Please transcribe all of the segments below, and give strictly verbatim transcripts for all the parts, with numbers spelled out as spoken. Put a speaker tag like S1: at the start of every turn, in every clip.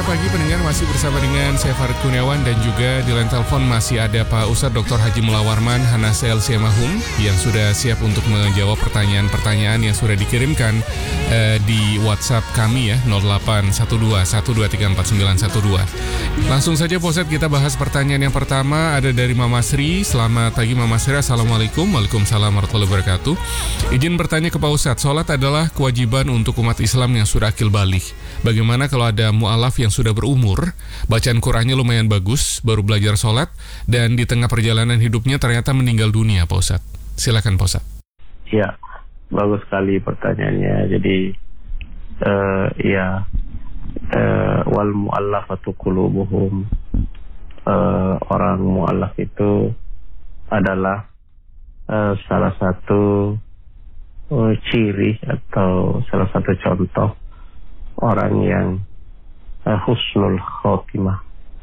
S1: Selamat pagi pendengar, masih bersama dengan saya Farid Kurniawan dan juga di line telepon masih ada Pak Ustadz Doktor Haji Mullah Warman Hanase L C Mahum yang sudah siap untuk menjawab pertanyaan-pertanyaan yang sudah dikirimkan eh, di WhatsApp kami ya nol delapan satu dua satu dua tiga empat sembilan satu dua. Langsung saja Pak Ustadz, kita bahas pertanyaan yang pertama ada dari Mama Sri. Selamat pagi Mama Sri, Assalamualaikum. Waalaikumsalam warahmatullahi wabarakatuh. Izin bertanya ke Pak Ustadz, sholat adalah kewajiban untuk umat Islam yang sudah akil balik. Bagaimana kalau ada mu'alaf yang sudah berumur, bacaan Qur'annya lumayan bagus, baru belajar sholat, dan di tengah perjalanan hidupnya ternyata meninggal dunia, Pak Ustadz? Silakan Pak Ustadz.
S2: Ya, bagus sekali pertanyaannya. Jadi, uh, ya, uh, wal mu'allafatu qulubuhum, uh, orang mu'allaf itu adalah uh, salah satu uh, ciri atau salah satu contoh orang yang uh, husnul khotimah,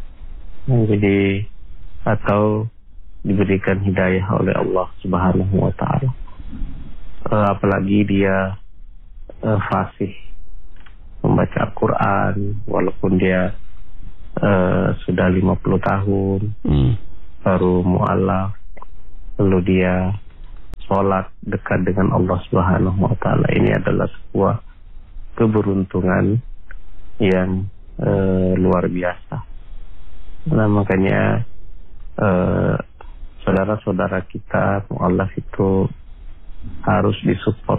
S2: jadi atau diberikan hidayah oleh Allah Subhanahu wa taala. Uh, apalagi dia uh, fasih membaca Al-Qur'an walaupun dia uh, sudah lima puluh tahun, hmm. baru mu'alaf, lalu dia sholat dekat dengan Allah Subhanahu wa taala. Ini adalah sebuah keberuntungan yang uh, luar biasa. Nah, makanya uh, saudara-saudara kita mu'alaf itu harus disupport.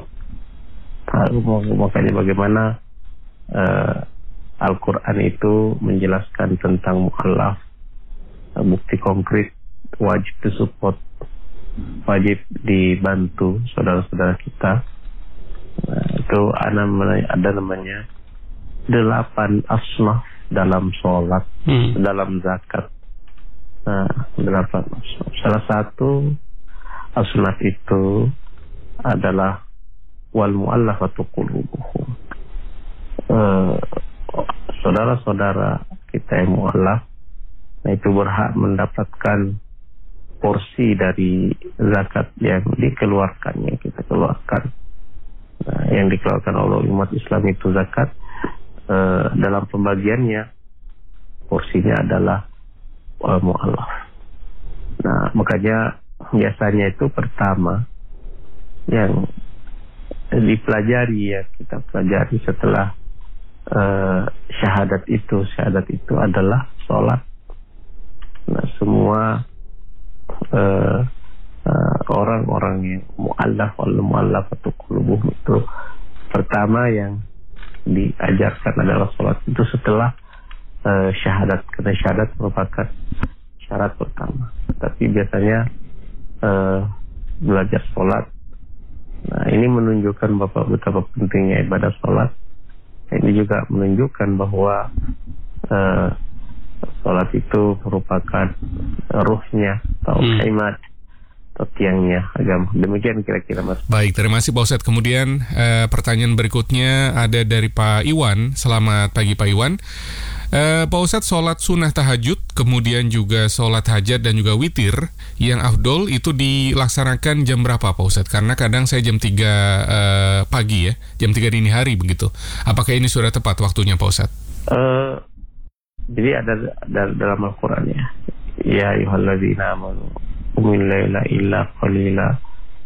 S2: Makanya bagaimana uh, Al-Quran itu menjelaskan tentang mu'alaf, uh, bukti konkret, wajib disupport, wajib dibantu saudara-saudara kita. Nah, itu ada namanya, ada namanya delapan asnaf dalam sholat, hmm. dalam zakat. Nah, delapan asnaf. Salah satu asnaf itu adalah wal mu'allafatu qulubuhum. Uh, saudara-saudara kita yang mu'allaf, nah itu berhak mendapatkan porsi dari zakat yang dikeluarkan, yang kita keluarkan. Nah, yang dikeluarkan oleh umat Islam itu zakat, uh, dalam pembagiannya porsinya adalah uh, mu'alaf. Nah, makanya biasanya itu pertama yang dipelajari, ya kita pelajari setelah uh, syahadat itu syahadat itu adalah sholat. Nah, semua uh, Uh, orang-orang yang mu'allaf wal mu'allafatu qulubuhum itu pertama yang diajarkan adalah sholat itu setelah uh, syahadat, karena syahadat merupakan syarat pertama. Tapi biasanya uh, belajar sholat. Nah, ini menunjukkan Bapak betapa pentingnya ibadah sholat. Ini juga menunjukkan bahwa uh, sholat itu merupakan ruhnya atau
S1: hmm.
S2: kaimat atau tiangnya agama. Demikian kira-kira Mas.
S1: Baik, terima kasih Pak Ustadz. Kemudian eh, pertanyaan berikutnya ada dari Pak Iwan. Selamat pagi Pak Iwan. eh, Pak Ustadz, sholat sunnah tahajud, kemudian juga sholat hajat dan juga witir, yang afdol itu dilaksanakan jam berapa Pak Ustadz? Karena kadang saya jam tiga eh, pagi ya, jam tiga dini hari begitu. Apakah ini sudah tepat waktunya Pak Ustadz?
S2: Uh, jadi ada, ada dalam Al-Quran ya, ya ayyuhalladzina amanu min laila illa qalila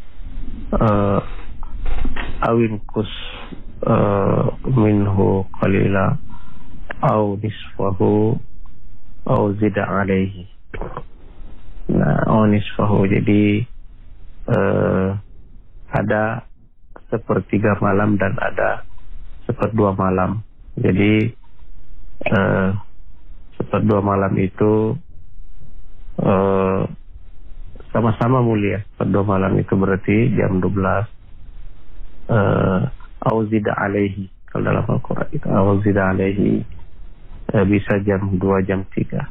S2: uh, awin kus uh, minhu qalila aw nisfahu aw zida alaihi. Nah, aw nisfahu, jadi uh, ada sepertiga malam dan ada seperdua malam. Jadi uh, seperdua malam itu uh, sama-sama mulia. Pada malam itu berarti jam dua belas. Uh, Auzida alaihi, kalau dalam Al-Quran itu Auzida alaihi, uh, bisa jam dua, jam tiga.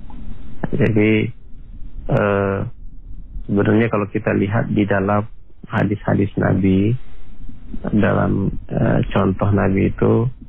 S2: Jadi uh, sebenarnya kalau kita lihat di dalam hadis-hadis Nabi, dalam uh, contoh Nabi itu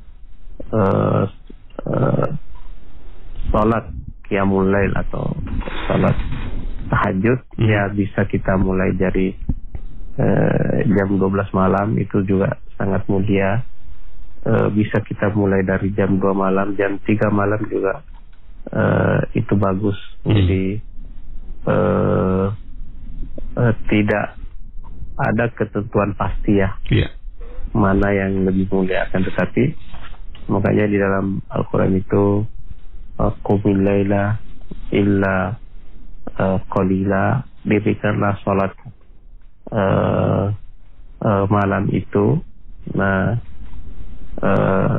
S2: uh, uh, salat qiyamul lail atau salat tahajud, hmm. ya bisa kita mulai dari uh, jam dua belas malam, itu juga sangat mulia. uh, bisa kita mulai dari jam dua malam, jam tiga malam juga uh, itu bagus. Hmm. Jadi uh, uh, tidak ada ketentuan pasti ya. Yeah. Mana yang lebih mulia, akan tetapi makanya di dalam Al-Quran itu qumil laila illa uh, qalila, dirikanlah sholat uh, uh, malam itu, nah uh,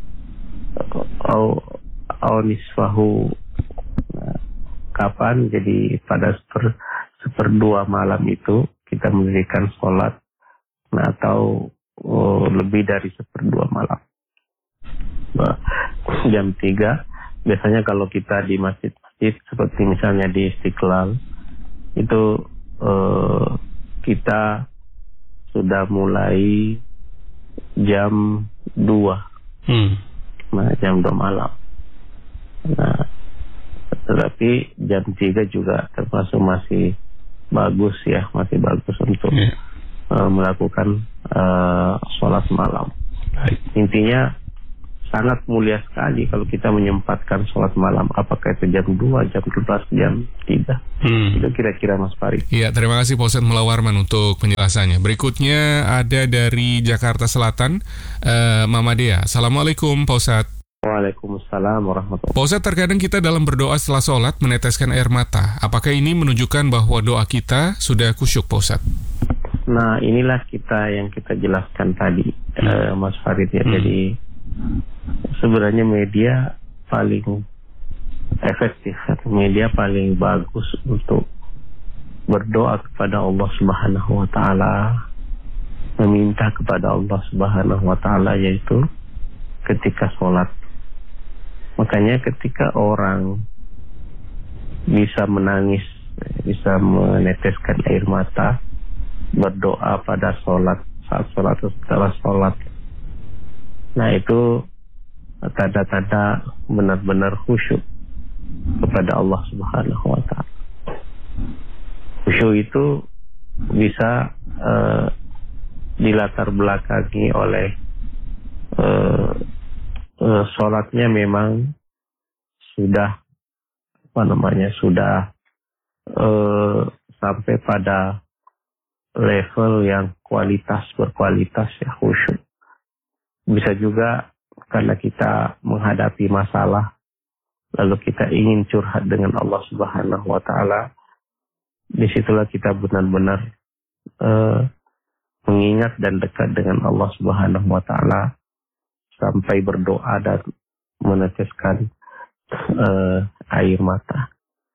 S2: au au nisfahu, nah, kapan, jadi pada seper, seperdua malam itu kita mendirikan sholat, nah atau oh, lebih dari seperdua malam. Nah, jam tiga biasanya kalau kita di masjid-masjid seperti misalnya di Istiqlal itu eh, kita sudah mulai jam dua, hmm. nah jam dua malam. Nah, tetapi jam tiga juga termasuk masih bagus ya, masih bagus untuk yeah. uh, melakukan uh, sholat malam. Baik. Intinya sangat mulia sekali kalau kita menyempatkan sholat malam, apakah itu jam dua, jam dua belas, jam tiga. Hmm. Itu kira-kira Mas Farid.
S1: Iya, terima kasih Pak Ustadz Mulawarman untuk penjelasannya. Berikutnya ada dari Jakarta Selatan, uh, Mama Dea. Assalamualaikum Pak Ustadz.
S2: Waalaikumsalam warahmatullahi wabarakatuh.
S1: Pak Ustadz, terkadang kita dalam berdoa setelah sholat meneteskan air mata. Apakah ini menunjukkan bahwa doa kita sudah khusyuk, Pak Ustadz?
S2: Nah, inilah kita yang kita jelaskan tadi, hmm. uh, Mas Farid ya. Hmm. Jadi sebenarnya media paling efektif, media paling bagus untuk berdoa kepada Allah Subhanahu wa taala, meminta kepada Allah Subhanahu wa taala, yaitu ketika sholat. Makanya ketika orang bisa menangis, bisa meneteskan air mata, berdoa pada sholat, saat sholat atau setelah sholat, nah itu tanda-tanda benar-benar khusyuk kepada Allah Subhanahu wa ta'ala. Khusyuk itu bisa uh, dilatar belakangi oleh uh, uh, sholatnya memang sudah apa namanya sudah uh, sampai pada level yang kualitas berkualitas ya, khusyuk. Bisa juga karena kita menghadapi masalah, lalu kita ingin curhat dengan Allah Subhanahu wa ta'ala. Disitulah kita benar-benar uh, mengingat dan dekat dengan Allah Subhanahu wa ta'ala sampai berdoa dan meneteskan uh, air mata.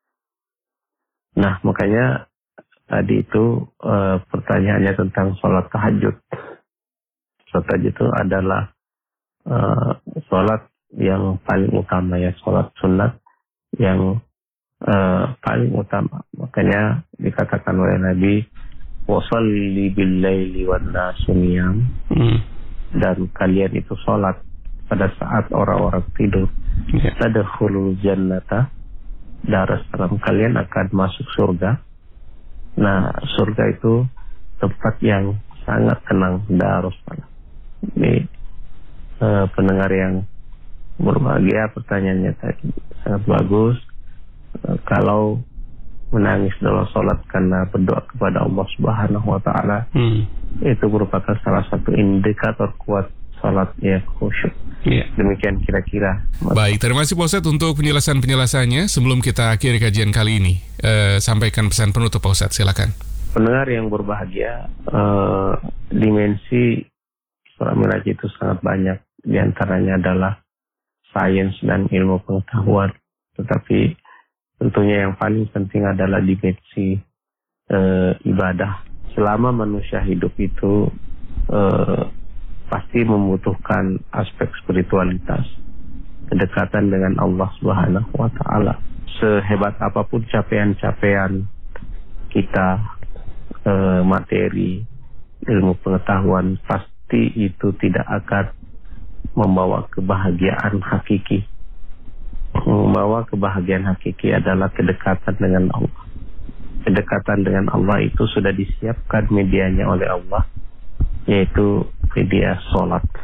S2: Nah, makanya tadi itu uh, pertanyaannya tentang sholat tahajud. Sholat tahajud itu adalah uh, sholat yang paling utama ya, sholat sunat yang uh, paling utama. Makanya dikatakan oleh Nabi, wassalli bil-laili wan-nasu niyam, hmm. dan kalian itu sholat pada saat orang-orang tidur. Yeah. Tadkhulul jannata, darassalam, kalian akan masuk surga. Nah, surga itu tempat yang sangat tenang, darussalam. Ini uh, pendengar yang berbahagia, pertanyaannya tadi sangat bagus. Uh, kalau menangis dalam sholat karena berdoa kepada Allah Subhanahu wa ta'ala, hmm. itu merupakan salah satu indikator kuat sholatnya khusyuk. Yeah. Demikian kira-kira.
S1: Baik, terima kasih Pak Ustadz untuk penjelasan-penjelasannya. Sebelum kita akhiri kajian kali ini, uh, sampaikan pesan penutup Pak Ustadz, silakan.
S2: Pendengar yang berbahagia, uh, dimensi Isra Mi'raj itu sangat banyak. Di antaranya adalah sains dan ilmu pengetahuan. Tetapi tentunya yang paling penting adalah dimensi uh, ibadah. Selama manusia hidup itu uh, pasti membutuhkan aspek spiritualitas, kedekatan dengan Allah Subhanahu wa ta'ala. Sehebat apapun capaian-capaian kita, uh, materi, ilmu pengetahuan, pasti itu tidak akan membawa kebahagiaan hakiki. Membawa kebahagiaan hakiki adalah kedekatan dengan Allah. Kedekatan dengan Allah itu sudah disiapkan medianya oleh Allah, yaitu media sholat.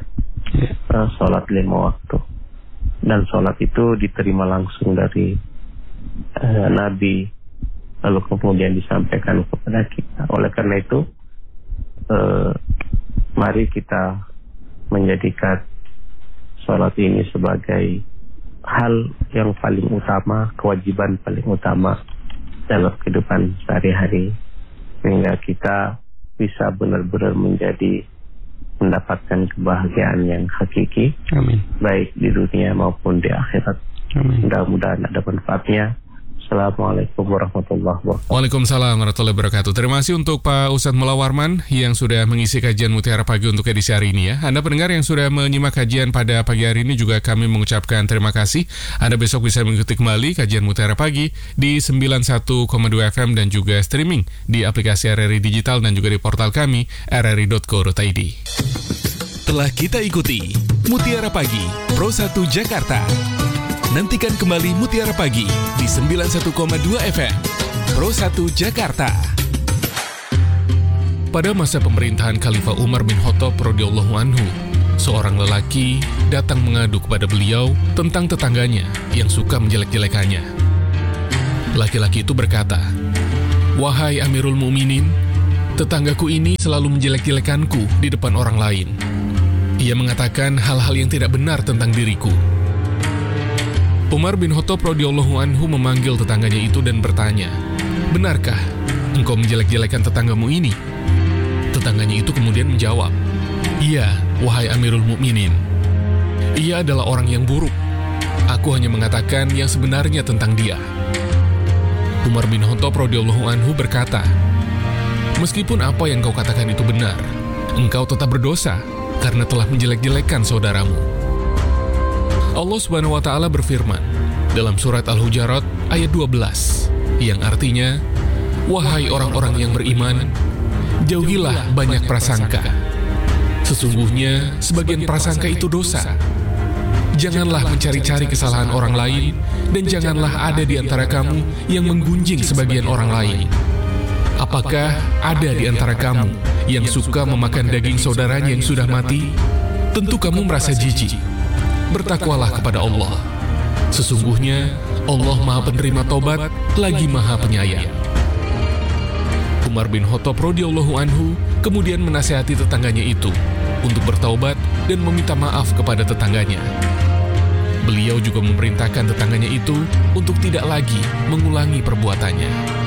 S2: uh, sholat lima waktu. Dan sholat itu diterima langsung dari uh, Nabi, lalu kemudian disampaikan kepada kita. Oleh karena itu, uh, mari kita menjadikan sholat ini sebagai hal yang paling utama, kewajiban paling utama dalam kehidupan sehari-hari, sehingga kita bisa benar-benar menjadi mendapatkan kebahagiaan yang hakiki.
S3: Amin.
S2: Baik di dunia maupun di akhirat.
S3: Amin.
S2: Mudah-mudahan ada manfaatnya. Assalamualaikum warahmatullahi wabarakatuh.
S1: Waalaikumsalam warahmatullahi wabarakatuh. Terima kasih untuk Pak Ustadz Mulawarman yang sudah mengisi kajian Mutiara Pagi untuk edisi hari ini ya. Anda pendengar yang sudah menyimak kajian pada pagi hari ini juga kami mengucapkan terima kasih. Anda besok bisa mengikuti kembali kajian Mutiara Pagi di sembilan puluh satu koma dua F M dan juga streaming di aplikasi R R I Digital dan juga di portal kami r r i dot co dot i d.
S4: Telah kita ikuti Mutiara Pagi Pro satu Jakarta. Nantikan kembali Mutiara Pagi di sembilan puluh satu koma dua F M Pro satu Jakarta.
S1: Pada masa pemerintahan Khalifah Umar bin Khattab radhiyallahu anhu, seorang lelaki datang mengadu kepada beliau tentang tetangganya yang suka menjelek-jelekannya. Laki-laki itu berkata, "Wahai Amirul Mukminin, tetanggaku ini selalu menjelek-jelekanku di depan orang lain. Ia mengatakan hal-hal yang tidak benar tentang diriku." Umar bin Khattab radhiyallahu anhu memanggil tetangganya itu dan bertanya, "Benarkah engkau menjelek-jelekan tetanggamu ini?" Tetangganya itu kemudian menjawab, "Iya, wahai Amirul Mukminin. Ia adalah orang yang buruk. Aku hanya mengatakan yang sebenarnya tentang dia." Umar bin Khattab radhiyallahu anhu berkata, "Meskipun apa yang kau katakan itu benar, engkau tetap berdosa karena telah menjelek-jelekan saudaramu." Allah Subhanahu wa Ta'ala berfirman dalam surat Al-Hujarat ayat dua belas yang artinya, "Wahai orang-orang yang beriman, jauhilah banyak prasangka. Sesungguhnya sebagian prasangka itu dosa. Janganlah mencari-cari kesalahan orang lain dan janganlah ada di antara kamu yang menggunjing sebagian orang lain. Apakah ada di antara kamu yang suka memakan daging saudaranya yang sudah mati? Tentu kamu merasa jijik. Bertakwalah kepada Allah. Sesungguhnya Allah Maha Penerima Tobat lagi Maha Penyayang." Umar bin Khattab radhiyallahu anhu kemudian menasihati tetangganya itu untuk bertaubat dan meminta maaf kepada tetangganya. Beliau juga memerintahkan tetangganya itu untuk tidak lagi mengulangi perbuatannya.